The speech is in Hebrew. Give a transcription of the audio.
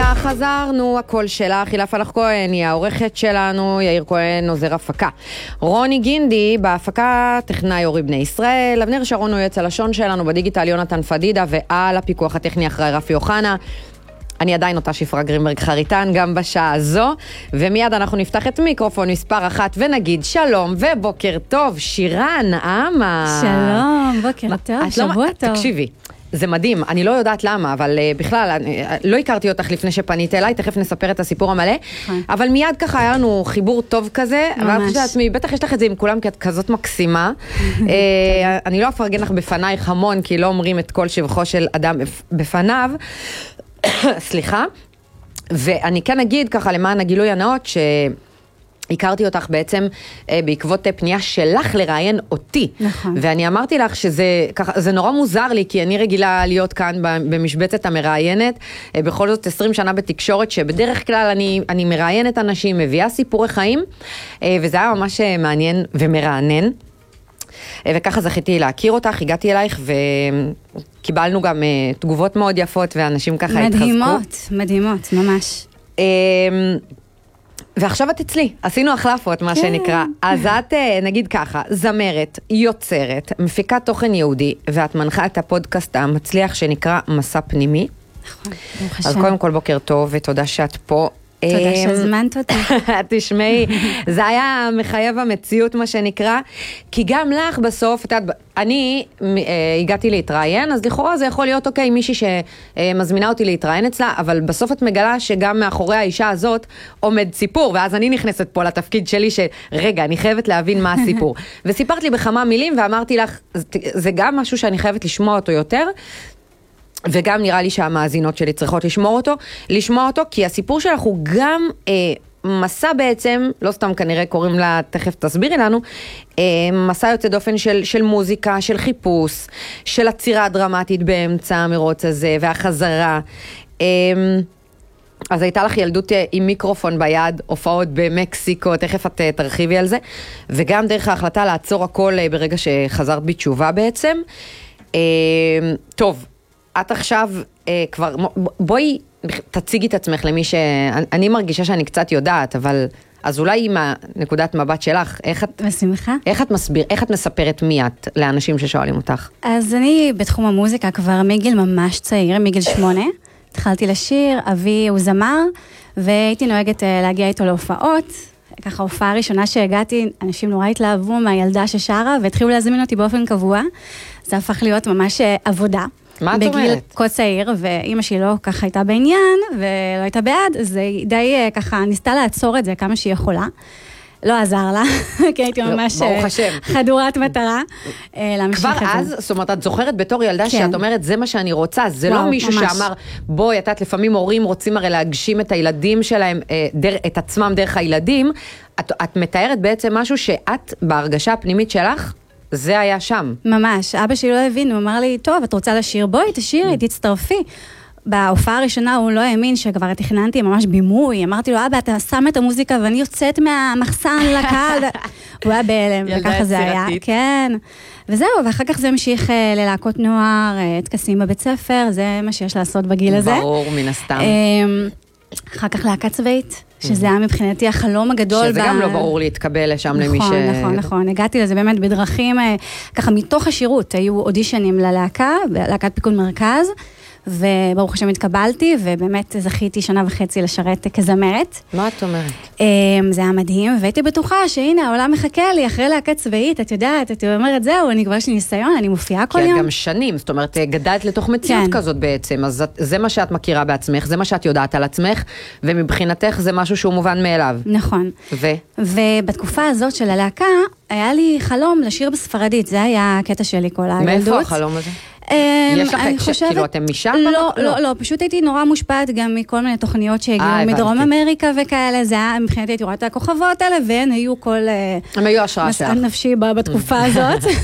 חזרנו, הקול שלך, הילה פלח כהן, היא העורכת שלנו, יאיר כהן, עוזר הפקה. רוני גינדי, בהפקה טכנאי אורי בני ישראל, אבנר שרון הוא יועץ הלשון שלנו, בדיגיטל יונתן פדידה, ועל הפיקוח הטכני אחראי רפי אוחנה. אני עדיין אותה שפרה גרינברג חריטן, גם בשעה הזו, ומיד אנחנו נפתח את מיקרופון מספר 1 ונגיד שלום ובוקר טוב, שירן נעמה. שלום, בוקר טוב, שבוע טוב. תקשיבי. זה מדהים, אני לא יודעת למה, אבל בכלל, לא הכרתי אותך לפני שפנית אליי, תכף נספר את הסיפור המלא, אבל מיד ככה היה לנו חיבור טוב כזה, אבל אני לעצמי, בטח יש לך את זה עם כולם, כי את כזאת מקסימה. אני לא אפרגן לך בפנייך המון, כי לא אומרים את כל שבחו של אדם בפניו, סליחה, ואני כן אגיד ככה למען הגילוי הנאות, הכרתי אותך בעצם בעקבות פנייה שלך לראיין אותי. נכון. ואני אמרתי לך שזה ככה, זה נורא מוזר לי, כי אני רגילה להיות כאן במשבצת המראיינת, בכל זאת 20 שנה בתקשורת, שבדרך כלל אני מראיינת אנשים, מביאה סיפורי חיים, וזה היה ממש מעניין ומרענן. וככה זכיתי להכיר אותך, הגעתי אלייך וקיבלנו גם תגובות מאוד יפות, ואנשים ככה התחזקו. מדהימות, מדהימות, ממש. ועכשיו את אצלי, עשינו החלפות, מה שנקרא. אז את, נגיד ככה, זמרת, יוצרת, מפיקת תוכן יהודי, ואת מנחה את הפודקאסט המצליח שנקרא מסע פנימי. נכון, ברוך השם. אז קודם כל בוקר טוב, ותודה שאת פה. תודה שהזמנת אותי. תשמעי, זה היה מחייב המציאות, מה שנקרא, כי גם לך בסוף, אני הגעתי להתראיין, אז לכאורה זה יכול להיות אוקיי, מישהי שמזמינה אותי להתראיין אצלה, אבל בסוף את מגלה שגם מאחורי האישה הזאת עומד סיפור, ואז אני נכנסת פה לתפקיד שלי שרגע, אני חייבת להבין מה הסיפור. וסיפרת לי בכמה מילים, ואמרתי לך, זה גם משהו שאני חייבת לשמוע אותו יותר, וגם נראה לי שהמאזינות שלי צריכות לשמוע אותו, כי הסיפור שלך הוא גם מסע בעצם, לא סתם כנראה קוראים לה, תכף תסבירי לנו, מסע יוצא דופן של מוזיקה, של חיפוש, של עצירה דרמטית באמצע המרוץ הזה, והחזרה. אז הייתה לך ילדות עם מיקרופון ביד, הופעות במקסיקו, תכף את תרחיבי על זה, וגם דרך ההחלטה לעצור הכל ברגע שחזרת בתשובה בעצם. טוב, את עכשיו כבר, בואי תציגי את עצמך למי שאני מרגישה שאני קצת יודעת, אבל אז אולי עם הנקודת מבט שלך, בשמחה. איך את מספרת מי את לאנשים ששואלים אותך? אז אני בתחום המוזיקה כבר מגיל ממש צעיר, מגיל 8, התחלתי לשיר, אבי הוא זמר, והייתי נוהגת להגיע איתו להופעות, ככה הופעה הראשונה שהגעתי, אנשים נורא התלהבו מהילדה ששרה, והתחילו להזמין אותי באופן קבוע, זה הפך להיות ממש עבודה. מה את אומרת? בגיל כה צעיר, ואמא שלי לא ככה הייתה בעניין, ולא הייתה בעד, אז היא די ככה ניסתה לעצור את זה כמה שהיא יכולה. לא עזר לה, כי הייתי ממש חדורת מטרה להמשיך את זה. כבר אז, זאת אומרת, את זוכרת בתור ילדה שאת אומרת, זה מה שאני רוצה, זה לא מישהו שאמר, בואי, את לפעמים הורים רוצים הרי להגשים את הילדים שלהם, את עצמם דרך הילדים, את מתארת בעצם משהו שאת, בהרגשה הפנימית שלך, זה היה שם. ממש, אבא שלי לא הבין, הוא אמר לי, טוב, את רוצה לשיר, בואי, תשירי, תצטרפי. בהופעה הראשונה הוא לא האמין שכבר תכננתי ממש בימוי, אמרתי לו, אבא, אתה שם את המוזיקה ואני יוצאת מהמחסן לקהל, הוא היה בהלם, וככה זה היה, כן. וזהו, ואחר כך זה המשיך ללהקות נוער, תקסים בבית ספר, זה מה שיש לעשות בגיל הזה. ברור, מן הסתם. אחר כך להקה צבאית, שזה היה מבחינתי החלום הגדול. שזה גם לא ברור להתקבל לשם למי ש... נכון. הגעתי לזה באמת בדרכים, ככה מתוך השירות, היו אודישנים ללהקה, להקת פיקוד מרכז, וברוך השם התקבלתי, ובאמת זכיתי 1.5 שנה לשרת כזמרת. מה את אומרת? זה היה מדהים, והייתי בטוחה שהנה, העולם מחכה לי אחרי להקה צבאית, את יודעת, את אומרת, זהו, אני כבר יש לי ניסיון, אני מופיעה כל יום. כי את גם שנים, זאת אומרת, גדלת לתוך מציאות כזאת בעצם, אז זה מה שאת מכירה בעצמך, זה מה שאת יודעת על עצמך, ומבחינתך זה משהו שהוא מובן מאליו. נכון. ובתקופה הזאת של הלהקה, היה לי חלום לשיר בספרדית, זה היה הקטע שלי כל הילדות. מאיפה החלום הזה? יש לך, כאילו אתם משם? לא, פשוט הייתי נורא מושפעת גם מכל מיני תוכניות שהגיעו מדרום אמריקה וכאלה, זה היה, מבחינתי הייתי רואה את הכוכבות האלה, והן היו כל... הם היו השראה שלך. מסע נפשי בתקופה הזאת.